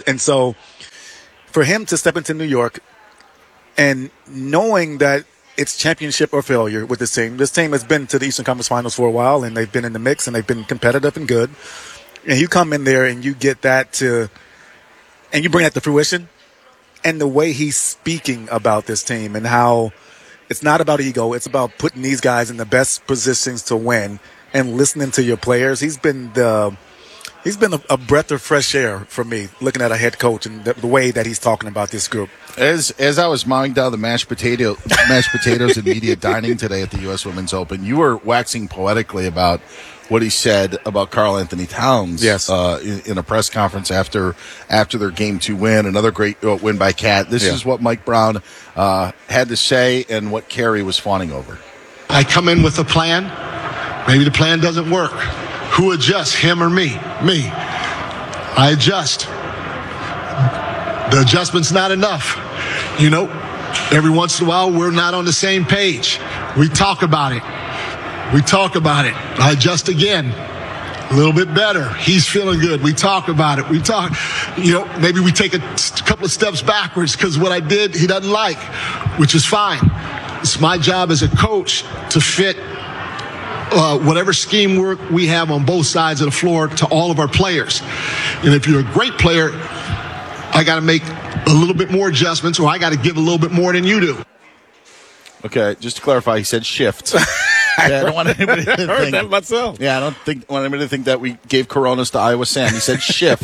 And so for him to step into New York and knowing that it's championship or failure with this team has been to the Eastern Conference Finals for a while, and they've been in the mix, and they've been competitive and good. And you come in there and you get that and you bring that to fruition. And the way he's speaking about this team and how it's not about ego, it's about putting these guys in the best positions to win and listening to your players. He's been a breath of fresh air for me, looking at a head coach and the way that he's talking about this group. As I was mowing down the mashed potatoes and media dining today at the U.S. Women's Open, you were waxing poetically about what he said about Karl-Anthony Towns. Yes. In a press conference after their Game 2 win, another great win by Cat. This is what Mike Brown had to say and what Carrie was fawning over. I come in with a plan. Maybe the plan doesn't work. Who adjusts, him or me? Me. I adjust. The adjustment's not enough. Every once in a while, we're not on the same page. We talk about it. I adjust again. A little bit better. He's feeling good. We talk about it. Maybe we take a couple of steps backwards because what I did, he doesn't like, which is fine. It's my job as a coach to fit whatever scheme work we have on both sides of the floor to all of our players. And if you're a great player, I got to make a little bit more adjustments, or I got to give a little bit more than you do. Okay, just to clarify, he said shift. I don't want anybody to think. I heard that myself. Yeah, I don't want anybody to think that we gave Coronas to Iowa Sam. He said shift.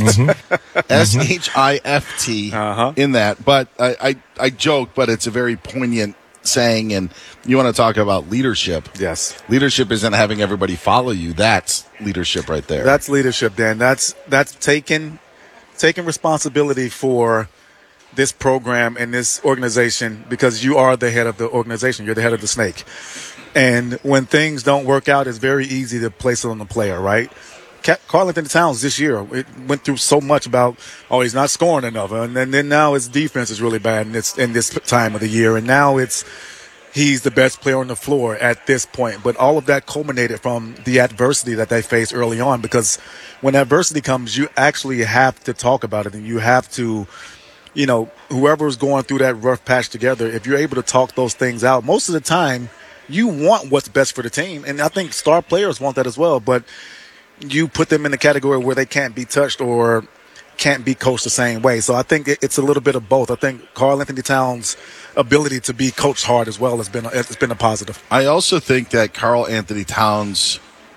S-H-I-F-T in that. But I joke, but it's a very poignant saying, and you want to talk about leadership. Yes. Leadership isn't having everybody follow you. That's leadership right there. That's leadership, Dan. That's taking responsibility for this program and this organization, because you are the head of the organization. You're the head of the snake. And when things don't work out, it's very easy to place it on the player, right? Karl-Anthony Towns this year, it went through so much about, he's not scoring enough. And then now his defense is really bad in this time of the year. And now he's the best player on the floor at this point. But all of that culminated from the adversity that they faced early on, because when adversity comes, you actually have to talk about it, and you have to, whoever's going through that rough patch together, if you're able to talk those things out, most of the time you want what's best for the team. And I think star players want that as well, but you put them in the category where they can't be touched or can't be coached the same way. So I think it's a little bit of both. I think Karl-Anthony Towns' ability to be coached hard as well has been a positive. I also think that Karl-Anthony Towns'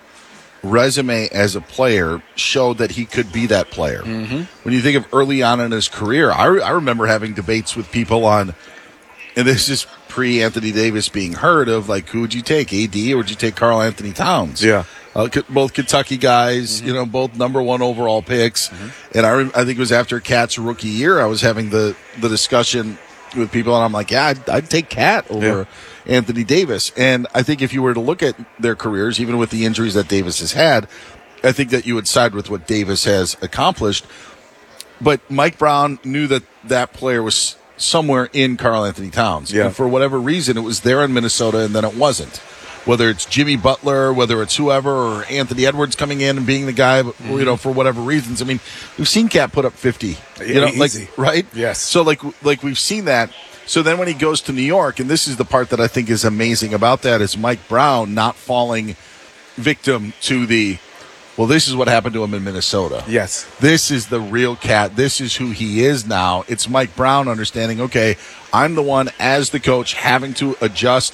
resume as a player showed that he could be that player. Mm-hmm. When you think of early on in his career, I remember having debates with people on, and this is pre-Anthony Davis being heard of, like, who would you take, AD, or would you take Karl-Anthony Towns? Yeah. Both Kentucky guys, mm-hmm. Both number one overall picks. Mm-hmm. And I think it was after Cat's rookie year, I was having the discussion with people, and I'm like, yeah, I'd take Cat over Anthony Davis. And I think if you were to look at their careers, even with the injuries that Davis has had, I think that you would side with what Davis has accomplished. But Mike Brown knew that player was somewhere in Karl-Anthony Towns. Yeah. And for whatever reason, it was there in Minnesota, and then it wasn't. Whether it's Jimmy Butler, whether it's whoever, or Anthony Edwards coming in and being the guy, for whatever reasons. I mean, we've seen Cat put up 50, easy. Right? Yes. So like we've seen that. So then when he goes to New York, and this is the part that I think is amazing about that, is Mike Brown not falling victim to this is what happened to him in Minnesota. Yes. This is the real Cat. This is who he is now. It's Mike Brown understanding, okay, I'm the one as the coach having to adjust,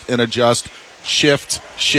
shift,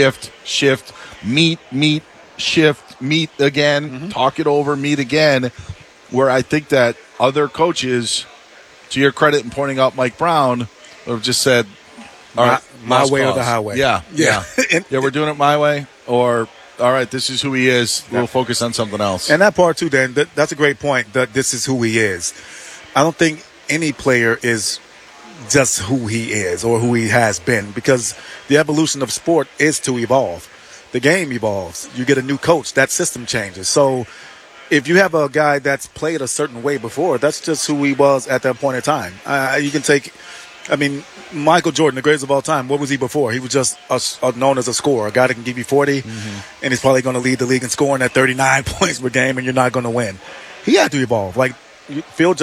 meet, shift, meet again, talk it over, meet again, where I think that other coaches, to your credit in pointing out Mike Brown, have just said, all right, my way or the highway. Yeah. We're doing it my way, or all right, this is who he is. We'll focus on something else. And that part too, Dan, that's a great point, that this is who he is. I don't think any player is just who he is or who he has been, because the evolution of sport is to evolve. The game evolves. You get a new coach. That system changes. So if you have a guy that's played a certain way before, that's just who he was at that point in time. You can take, Michael Jordan, the greatest of all time, what was he before? He was just known as a scorer, a guy that can give you 40, and he's probably going to lead the league in scoring at 39 points per game, and you're not going to win. He had to evolve. Like Phil